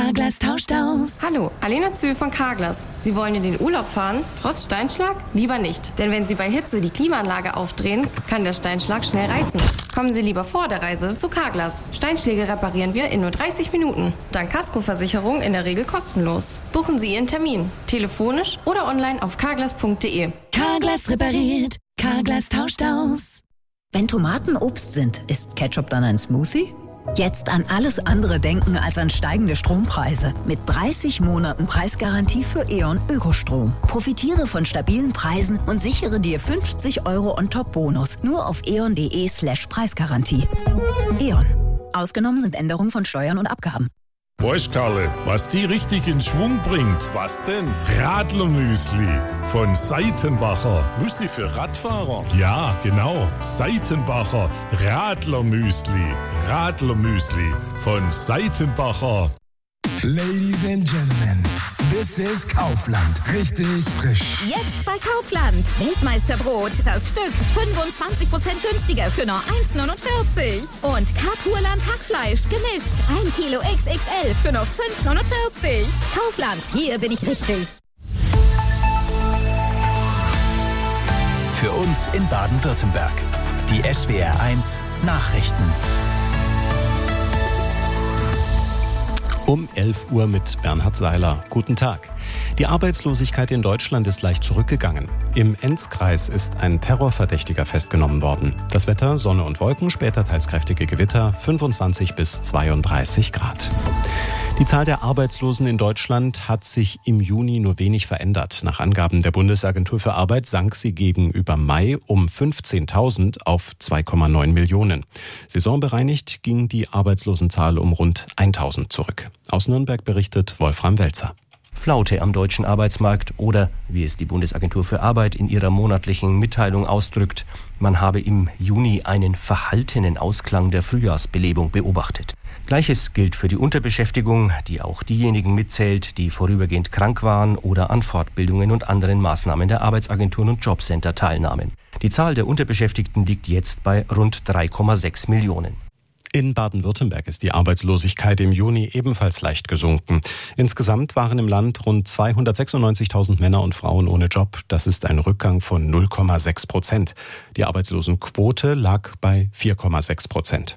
Carglass tauscht aus. Hallo, Alena Zühl von Carglass. Sie wollen in den Urlaub fahren, trotz Steinschlag? Lieber nicht. Denn wenn Sie bei Hitze die Klimaanlage aufdrehen, kann der Steinschlag schnell reißen. Kommen Sie lieber vor der Reise zu Carglass. Steinschläge reparieren wir in nur 30 Minuten. Dank Kaskoversicherung in der Regel kostenlos. Buchen Sie Ihren Termin. Telefonisch oder online auf carglass.de. Carglass repariert. Carglass tauscht aus. Wenn Tomaten Obst sind, ist Ketchup dann ein Smoothie? Jetzt an alles andere denken als an steigende Strompreise. Mit 30 Monaten Preisgarantie für E.ON Ökostrom. Profitiere von stabilen Preisen und sichere dir 50 € on top Bonus. Nur auf eon.de/Preisgarantie. E.ON. Ausgenommen sind Änderungen von Steuern und Abgaben. Weißt Karle, was die richtig in Schwung bringt? Was denn? Radlermüsli von Seitenbacher. Müsli für Radfahrer? Ja, genau. Seitenbacher Radlermüsli. Radlermüsli von Seitenbacher. Ladies and Gentlemen, this is Kaufland. Richtig frisch. Jetzt bei Kaufland. Weltmeisterbrot. Das Stück 25% günstiger für nur 1,49. Und Karpurland Hackfleisch gemischt. 1 Kilo XXL für nur 5,49. Kaufland, hier bin ich richtig. Für uns in Baden-Württemberg. Die SWR1 Nachrichten. Um 11 Uhr mit Bernhard Seiler. Guten Tag. Die Arbeitslosigkeit in Deutschland ist leicht zurückgegangen. Im Enzkreis ist ein Terrorverdächtiger festgenommen worden. Das Wetter, Sonne und Wolken, später teils kräftige Gewitter, 25 bis 32 Grad. Die Zahl der Arbeitslosen in Deutschland hat sich im Juni nur wenig verändert. Nach Angaben der Bundesagentur für Arbeit sank sie gegenüber Mai um 15.000 auf 2,9 Millionen. Saisonbereinigt ging die Arbeitslosenzahl um rund 1.000 zurück. Aus Nürnberg berichtet Wolfram Welzer. Flaute am deutschen Arbeitsmarkt oder, wie es die Bundesagentur für Arbeit in ihrer monatlichen Mitteilung ausdrückt, man habe im Juni einen verhaltenen Ausklang der Frühjahrsbelebung beobachtet. Gleiches gilt für die Unterbeschäftigung, die auch diejenigen mitzählt, die vorübergehend krank waren oder an Fortbildungen und anderen Maßnahmen der Arbeitsagenturen und Jobcenter teilnahmen. Die Zahl der Unterbeschäftigten liegt jetzt bei rund 3,6 Millionen. In Baden-Württemberg ist die Arbeitslosigkeit im Juni ebenfalls leicht gesunken. Insgesamt waren im Land rund 296.000 Männer und Frauen ohne Job. Das ist ein Rückgang von 0,6%. Die Arbeitslosenquote lag bei 4,6%.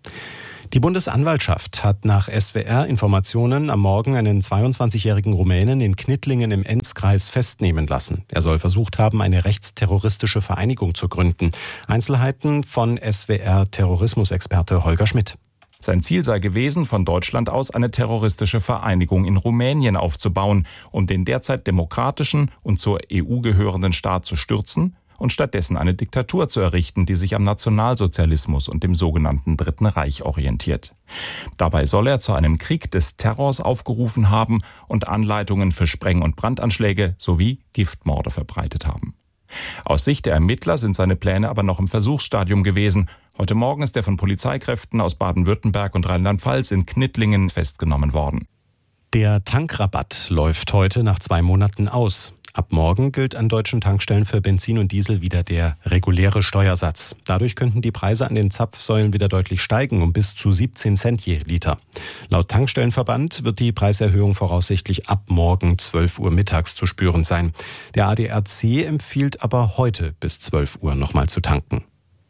Die Bundesanwaltschaft hat nach SWR-Informationen am Morgen einen 22-jährigen Rumänen in Knittlingen im Enzkreis festnehmen lassen. Er soll versucht haben, eine rechtsterroristische Vereinigung zu gründen. Einzelheiten von SWR-Terrorismusexperte Holger Schmidt. Sein Ziel sei gewesen, von Deutschland aus eine terroristische Vereinigung in Rumänien aufzubauen, um den derzeit demokratischen und zur EU gehörenden Staat zu stürzen und stattdessen eine Diktatur zu errichten, die sich am Nationalsozialismus und dem sogenannten Dritten Reich orientiert. Dabei soll er zu einem Krieg des Terrors aufgerufen haben und Anleitungen für Spreng- und Brandanschläge sowie Giftmorde verbreitet haben. Aus Sicht der Ermittler sind seine Pläne aber noch im Versuchsstadium gewesen. Heute Morgen ist er von Polizeikräften aus Baden-Württemberg und Rheinland-Pfalz in Knittlingen festgenommen worden. Der Tankrabatt läuft heute nach 2 Monaten aus. Ab morgen gilt an deutschen Tankstellen für Benzin und Diesel wieder der reguläre Steuersatz. Dadurch könnten die Preise an den Zapfsäulen wieder deutlich steigen, um bis zu 17 Cent je Liter. Laut Tankstellenverband wird die Preiserhöhung voraussichtlich ab morgen 12 Uhr mittags zu spüren sein. Der ADAC empfiehlt aber heute bis 12 Uhr nochmal zu tanken.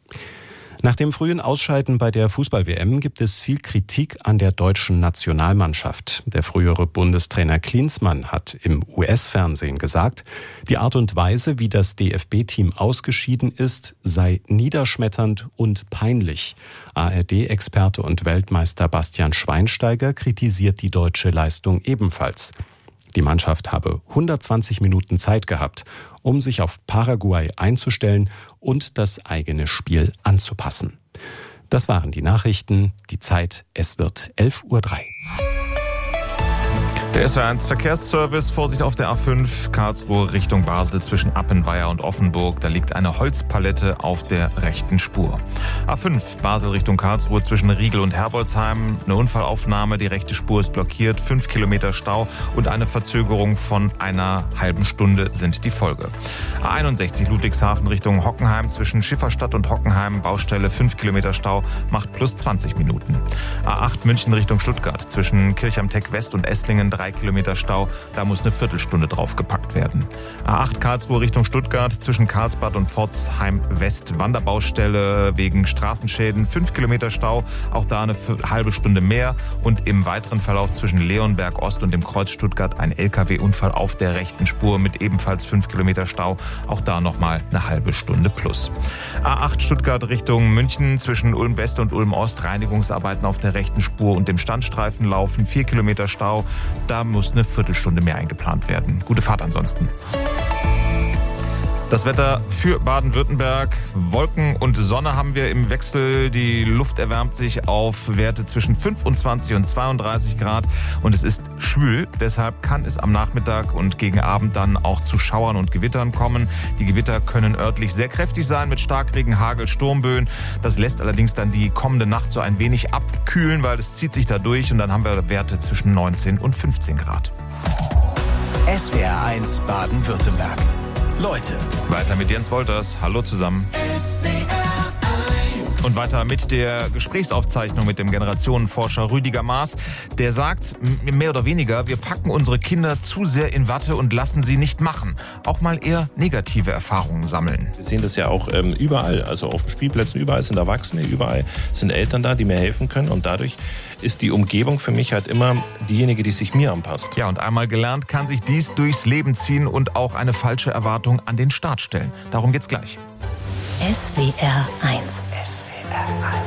Nach dem frühen Ausscheiden bei der Fußball-WM gibt es viel Kritik an der deutschen Nationalmannschaft. Der frühere Bundestrainer Klinsmann hat im US-Fernsehen gesagt, die Art und Weise, wie das DFB-Team ausgeschieden ist, sei niederschmetternd und peinlich. ARD-Experte und Weltmeister Bastian Schweinsteiger kritisiert die deutsche Leistung ebenfalls. Die Mannschaft habe 120 Minuten Zeit gehabt, um sich auf Paraguay einzustellen und das eigene Spiel anzupassen. Das waren die Nachrichten. Die Zeit, es wird 11:03 Uhr. Der SWR1 Verkehrsservice, Vorsicht auf der A5, Karlsruhe Richtung Basel zwischen Appenweier und Offenburg. Da liegt eine Holzpalette auf der rechten Spur. A5, Basel Richtung Karlsruhe zwischen Riegel und Herbolzheim. Eine Unfallaufnahme, die rechte Spur ist blockiert, 5 Kilometer Stau und eine Verzögerung von einer halben Stunde sind die Folge. A61 Ludwigshafen Richtung Hockenheim zwischen Schifferstadt und Hockenheim. Baustelle, 5 Kilometer Stau, macht plus 20 Minuten. A8 München Richtung Stuttgart zwischen Kirchheim-Teck West und Esslingen 3 Kilometer Stau, da muss eine Viertelstunde draufgepackt werden. A8 Karlsruhe Richtung Stuttgart zwischen Karlsbad und Pforzheim West Wanderbaustelle wegen Straßenschäden, 5 Kilometer Stau, auch da eine halbe Stunde mehr. Und im weiteren Verlauf zwischen Leonberg Ost und dem Kreuz Stuttgart ein LKW-Unfall auf der rechten Spur mit ebenfalls 5 Kilometer Stau, auch da nochmal eine halbe Stunde plus. A8 Stuttgart Richtung München zwischen Ulm West und Ulm Ost, Reinigungsarbeiten auf der rechten Spur und dem Standstreifen laufen, 4 Kilometer Stau, da muss eine Viertelstunde mehr eingeplant werden. Gute Fahrt ansonsten. Das Wetter für Baden-Württemberg. Wolken und Sonne haben wir im Wechsel. Die Luft erwärmt sich auf Werte zwischen 25 und 32 Grad. Und es ist schwül. Deshalb kann es am Nachmittag und gegen Abend dann auch zu Schauern und Gewittern kommen. Die Gewitter können örtlich sehr kräftig sein mit Starkregen, Hagel, Sturmböen. Das lässt allerdings dann die kommende Nacht so ein wenig abkühlen, weil es zieht sich da durch. Und dann haben wir Werte zwischen 19 und 15 Grad. SWR1 Baden-Württemberg. Leute. Weiter mit Jens Wolters. Hallo zusammen. Und weiter mit der Gesprächsaufzeichnung mit dem Generationenforscher Rüdiger Maaß. Der sagt, mehr oder weniger, wir packen unsere Kinder zu sehr in Watte und lassen sie nicht machen. Auch mal eher negative Erfahrungen sammeln. Wir sehen das ja auch überall, also auf den Spielplätzen, überall sind Erwachsene, überall sind Eltern da, die mir helfen können. Und dadurch ist die Umgebung für mich halt immer diejenige, die sich mir anpasst. Ja, und einmal gelernt kann sich dies durchs Leben ziehen und auch eine falsche Erwartung an den Start stellen. Darum geht's gleich. SWR1.